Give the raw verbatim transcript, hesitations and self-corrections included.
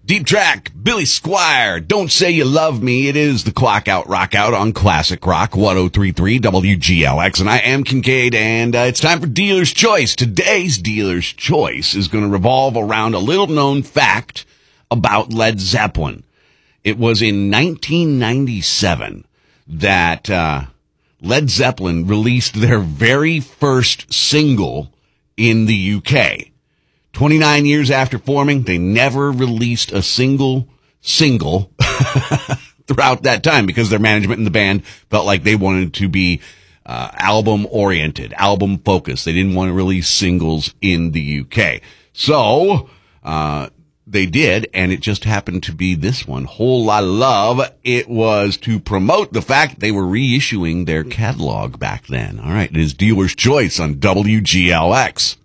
Deep Track, Billy Squire, Don't Say You Love Me. It is the Clock Out Rock Out on Classic Rock one oh three point three W G L X, and I am Kincaid, and uh, it's time for Dealer's Choice. Today's Dealer's Choice is going to revolve around a little-known fact about Led Zeppelin. It was in nineteen ninety-seven that uh, Led Zeppelin released their very first single in the U K. twenty-nine years after forming, they never released a single single throughout that time because their management and the band felt like they wanted to be uh, album-oriented, album-focused. They didn't want to release singles in the U K. So uh, they did, and it just happened to be this one, Whole Lotta Love. It was to promote the fact that they were reissuing their catalog back then. All right, it is Dealer's Choice on W G L X.